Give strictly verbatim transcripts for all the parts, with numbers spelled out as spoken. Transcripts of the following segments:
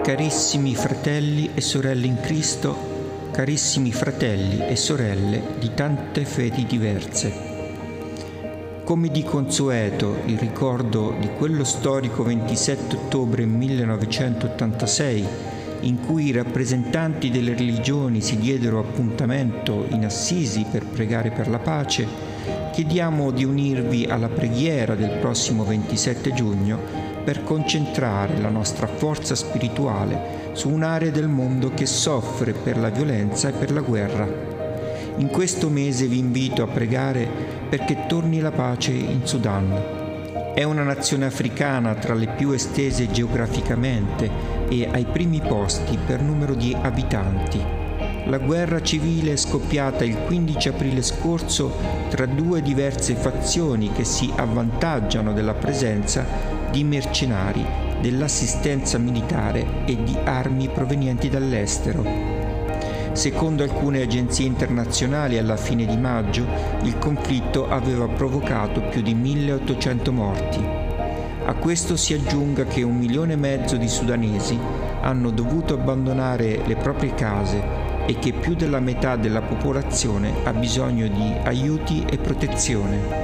Carissimi fratelli e sorelle in Cristo, carissimi fratelli e sorelle di tante fedi diverse. Come di consueto il ricordo di quello storico ventisette ottobre millenovecentottantasei, in cui i rappresentanti delle religioni si diedero appuntamento in Assisi per pregare per la pace, chiediamo di unirvi alla preghiera del prossimo ventisette giugno per concentrare la nostra forza spirituale su un'area del mondo che soffre per la violenza e per la guerra. In questo mese vi invito a pregare perché torni la pace in Sudan. È una nazione africana tra le più estese geograficamente e ai primi posti per numero di abitanti. La guerra civile è scoppiata il quindici aprile scorso tra due diverse fazioni che si avvantaggiano della presenza di mercenari, dell'assistenza militare e di armi provenienti dall'estero. Secondo alcune agenzie internazionali, alla fine di maggio, il conflitto aveva provocato più di milleottocento morti. A questo si aggiunga che un milione e mezzo di sudanesi hanno dovuto abbandonare le proprie case e che più della metà della popolazione ha bisogno di aiuti e protezione.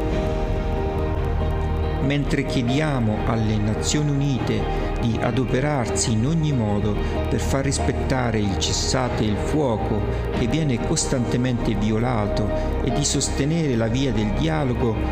Mentre chiediamo alle Nazioni Unite di adoperarsi in ogni modo per far rispettare il cessate il fuoco che viene costantemente violato e di sostenere la via del dialogo